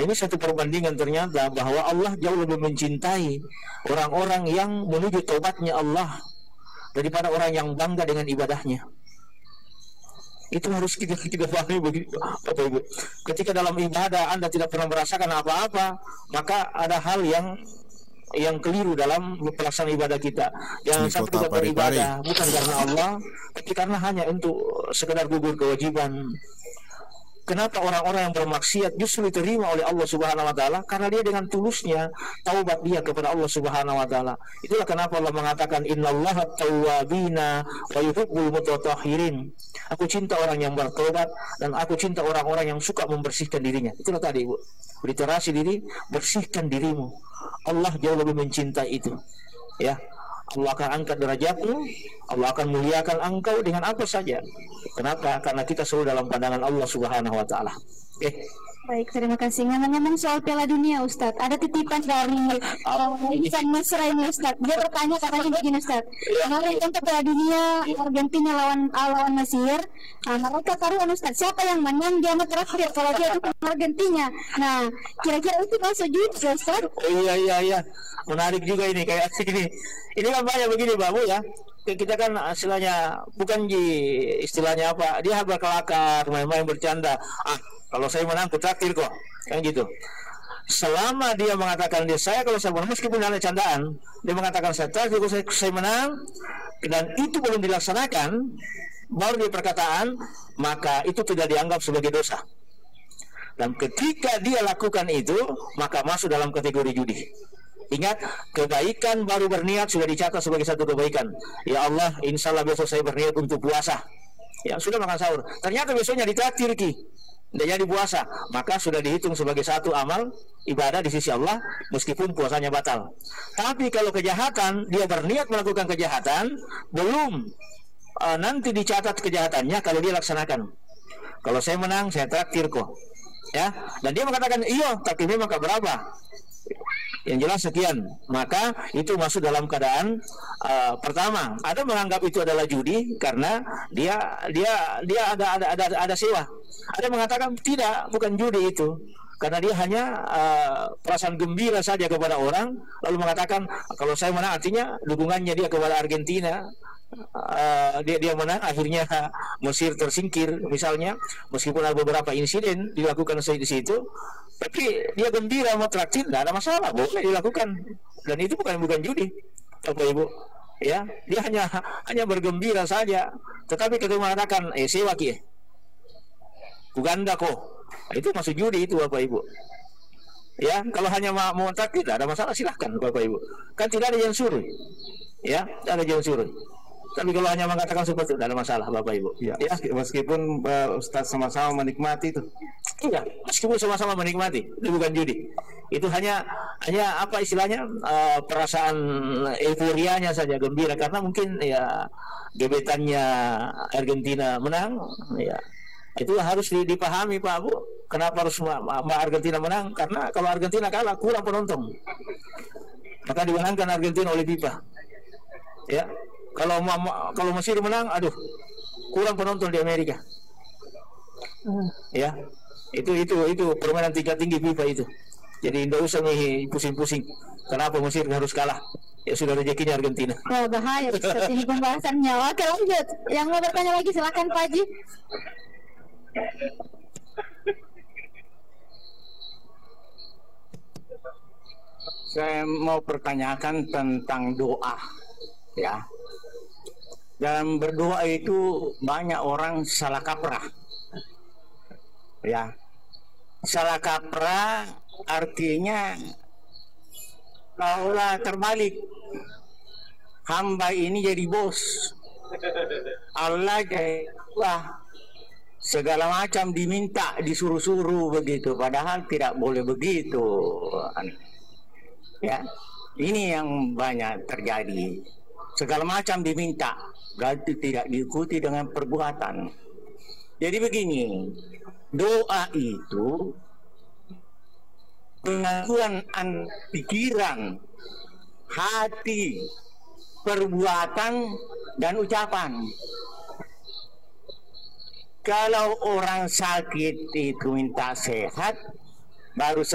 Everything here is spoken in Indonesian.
ini satu perbandingan ternyata bahwa Allah jauh lebih mencintai orang-orang yang menuju taubatnya Allah daripada orang yang bangga dengan ibadahnya. Itu harus kita pahami begitu, Bapak Ibu. Ketika dalam ibadah Anda tidak pernah merasakan apa-apa, maka ada hal yang keliru dalam pelaksanaan ibadah kita. Jangan sampai kita beribadah bukan karena Allah, tapi karena hanya untuk sekedar gugur kewajiban. Kenapa orang-orang yang bermaksiat justru diterima oleh Allah Subhanahu wa taala? Karena dia dengan tulusnya taubat dia kepada Allah Subhanahu wa taala. Itulah kenapa Allah mengatakan innallaha tawwabina wa yuhibbul mutatahhirin. Aku cinta orang yang bertobat dan aku cinta orang-orang yang suka membersihkan dirinya. Itulah tadi, Ibu. Literasi diri, bersihkan dirimu. Allah jauh lebih mencintai itu. Ya. Allah akan angkat derajatmu, Allah akan muliakan engkau dengan apa saja. Kenapa? Karena kita selalu dalam pandangan Allah Subhanahu wa taala. Baik, terima kasih. Ngomong-ngomong soal Piala Dunia, Ustadz, ada titipan dari Ihsan Mesra ini, Ustadz. Dia bertanya katanya begini, Ustadz. Kemarin untuk Piala Dunia Argentina lawan Mesir, mereka taruhan, Ustadz, siapa yang menang dia terakhir kalau dia dukung Argentina. Nah, kira-kira itu masuk juga, Ustadz? Iya. Menarik juga ini, kayak asik ini. Ini kan banyak begini, Mbak Bu ya. Kita kan istilahnya bukan istilahnya apa? Dia berkelakar, main-main bercanda. Kalau saya menang aku traktir kok, kan gitu. Selama dia mengatakan saya kalau saya menang, meskipun ada candaan, dia mengatakan saya traktir kalau saya menang, dan itu belum dilaksanakan, baru dia perkataan, maka itu tidak dianggap sebagai dosa. Dan ketika dia lakukan itu, maka masuk dalam kategori judi. Ingat, kebaikan baru berniat sudah dicatat sebagai satu kebaikan. Ya Allah, insya Allah besok saya berniat untuk puasa. Ya sudah makan sahur. Ternyata besoknya ditraktir tidak jadi puasa, maka sudah dihitung sebagai satu amal ibadah di sisi Allah, meskipun puasanya batal. Tapi kalau kejahatan, dia berniat melakukan kejahatan, belum nanti dicatat kejahatannya kalau dia laksanakan. Kalau saya menang, saya traktir kok. Ya, dan dia mengatakan iya, traktirnya maka berapa? Yang jelas sekian, maka itu masuk dalam keadaan pertama, ada menganggap itu adalah judi karena dia ada sewa. Ada mengatakan tidak, bukan judi itu, karena dia hanya perasaan gembira saja kepada orang, lalu mengatakan kalau saya menang artinya dukungannya dia kepada Argentina. Dia menang, akhirnya Mesir tersingkir misalnya, meskipun ada beberapa insiden dilakukan di situ, tapi dia gembira mau traktir, tidak ada masalah, boleh dilakukan, dan itu bukan judi, Bapak Ibu. Ya, dia hanya bergembira saja. Tetapi ketika mengatakan sewa Uganda kok, itu masuk judi itu, Bapak Ibu. Ya, kalau hanya mau traktir tidak ada masalah, silahkan Bapak Ibu, kan tidak ada yang suruh. Ya, tidak ada yang suruh. Tapi kalau hanya mengatakan seperti itu, tidak ada masalah, Bapak Ibu. Ya, meskipun Ustaz sama-sama menikmati itu. Iya, meskipun sama-sama menikmati, itu bukan judi. Itu hanya apa istilahnya, perasaan euforianya saja, gembira karena mungkin ya gebetannya Argentina menang. Ya, itu harus dipahami, Pak Bu. Kenapa harus Argentina menang? Karena kalau Argentina kalah kurang penonton, maka dimenangkan Argentina oleh FIFA. Ya. Kalau Mesir menang, aduh, kurang penonton di Amerika. Ya, itu permainan tingkat tinggi FIFA itu. Jadi tidak usah nih pusing-pusing. Kenapa Mesir harus kalah? Ya sudah rezekinya Argentina. Oh, bahaya seperti ini pembahasannya. Oke, lanjut. Yang mau bertanya lagi silakan Pak Haji. Saya mau pertanyakan tentang doa, ya. Dalam berdoa itu banyak orang salah kaprah, ya. Salah kaprah artinya kaulah terbalik, hamba ini jadi bos, Allah jadi Allah, segala macam diminta, disuruh-suruh begitu, padahal tidak boleh begitu, ya. Ini yang banyak terjadi, segala macam diminta, berarti tidak diikuti dengan perbuatan. Jadi begini, doa itu pengakuan pikiran, hati, perbuatan, dan ucapan. Kalau orang sakit itu minta sehat, baru